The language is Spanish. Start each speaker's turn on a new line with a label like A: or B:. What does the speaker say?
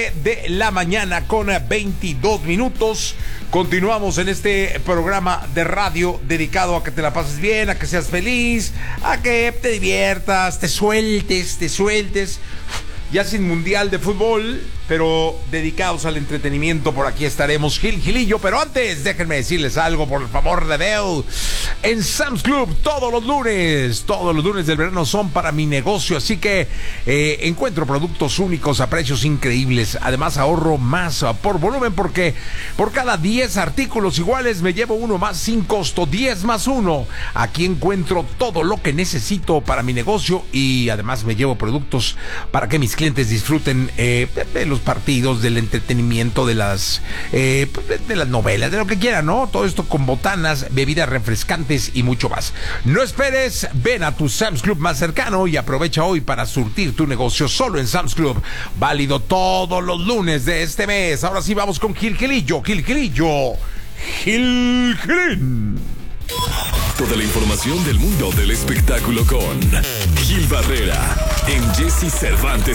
A: De la mañana con 22 minutos. Continuamos en este programa de radio dedicado a que te la pases bien, a que seas feliz, a que te diviertas, te sueltes. Ya sin mundial de fútbol, pero dedicados al entretenimiento, por aquí estaremos Gilillo. Pero antes, déjenme decirles algo, por el favor de Dios. En Sam's Club, todos los lunes del verano son para mi negocio, así que encuentro productos únicos a precios increíbles. Además, ahorro más por volumen, porque por cada 10 artículos iguales me llevo uno más sin costo, 10 más 1. Aquí encuentro todo lo que necesito para mi negocio y además me llevo productos para que mis clientes disfruten de los partidos, del entretenimiento, de las novelas, de lo que quieran, ¿no? Todo esto con botanas, bebidas refrescantes y mucho más. No esperes, ven a tu Sam's Club más cercano y aprovecha hoy para surtir tu negocio solo en Sam's Club. Válido todos los lunes de este mes. Ahora sí vamos con Gilillo.
B: Toda la información del mundo del espectáculo con Gil Barrera en Jesse Cervantes.